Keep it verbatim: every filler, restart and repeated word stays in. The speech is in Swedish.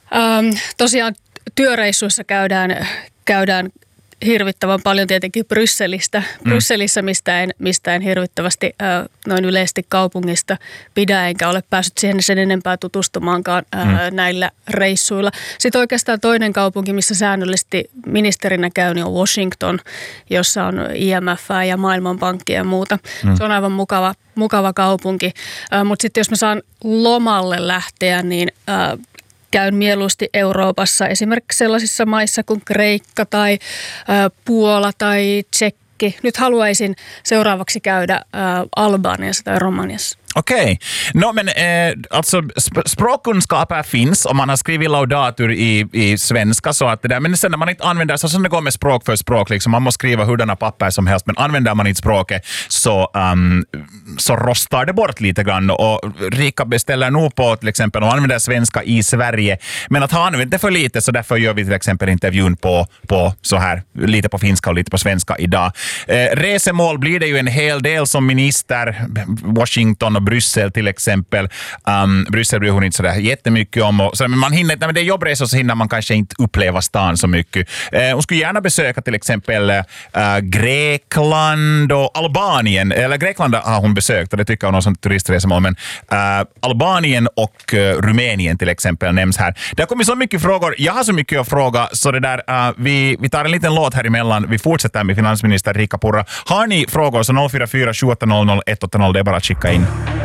Ähm, tosiaan työreissuissa käydään, käydään hirvittävän paljon tietenkin Brysselistä, mm. Brysselissä, mistä en, mistä en hirvittävästi äh, noin yleisesti kaupungista pidä, enkä ole päässyt siihen sen enempää tutustumaankaan äh, mm. näillä reissuilla. Sitten oikeastaan toinen kaupunki, missä säännöllisesti ministerinä käy, niin on Washington, jossa on I M F ja Maailmanpankki ja muuta. Mm. Se on aivan mukava, mukava kaupunki, äh, mutta sitten jos mä saan lomalle lähteä, niin äh, käyn mieluusti Euroopassa, esimerkiksi sellaisissa maissa kuin Kreikka tai ä, Puola tai Tsekki. Nyt haluaisin seuraavaksi käydä ä, Albaniassa tai Romaniassa. Okej. Okay. No, men eh, alltså sp- språkkunskaper finns om man har skrivit laudatur i, i svenska så att det där, men sen när man inte använder, så som det går med språk för språk, liksom, man måste skriva hurdana papper som helst, men använder man inte språket så, um, så rostar det bort lite grann, och Rika beställer nog på till exempel och använder svenska i Sverige, men att ha använt det för lite, så därför gör vi till exempel intervjun på, på så här, lite på finska och lite på svenska idag. Eh, resemål blir det ju en hel del som minister, Washington och Bryssel till exempel. Um, Bryssel blir hon inte sådär jättemycket om. Och, så, men man hinner, när det är jobbresor så hinner man kanske inte uppleva stan så mycket. Eh, hon skulle gärna besöka till exempel uh, Grekland och Albanien. Eller Grekland har hon besökt och det tycker hon om som turistresemål. Men uh, Albanien och uh, Rumänien till exempel nämns här. Det har kommit så mycket frågor. Jag har så mycket att fråga så det där, uh, vi, vi tar en liten låt här emellan. Vi fortsätter med finansminister Riikka Purra. Har ni frågor så noll fyra fyra sju åtta noll noll ett åtta noll, det är bara att skicka in.